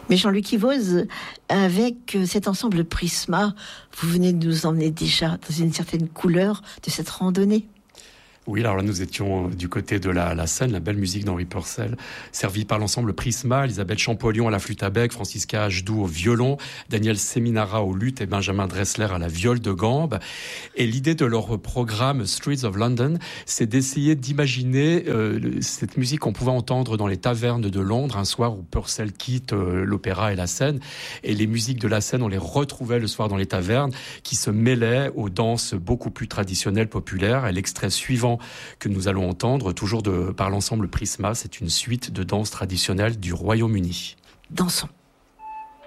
Mais Jean-Luc Ivoz, avec cet ensemble Prisma, vous venez de nous emmener déjà dans une certaine couleur de cette randonnée. Oui, alors là, nous étions du côté de la scène, la belle musique d'Henri Purcell, servie par l'ensemble Prisma, Elisabeth Champollion à la flûte à bec, Francisca Ajdou au violon, Daniel Seminara au luth et Benjamin Dressler à la viole de gambe. Et l'idée de leur programme Streets of London, c'est d'essayer d'imaginer cette musique qu'on pouvait entendre dans les tavernes de Londres un soir où Purcell quitte l'opéra et la scène. Et les musiques de la scène, on les retrouvait le soir dans les tavernes, qui se mêlaient aux danses beaucoup plus traditionnelles, populaires. Et l'extrait suivant que nous allons entendre, toujours par l'ensemble Prisma, c'est une suite de danses traditionnelles du Royaume-Uni. Dansons.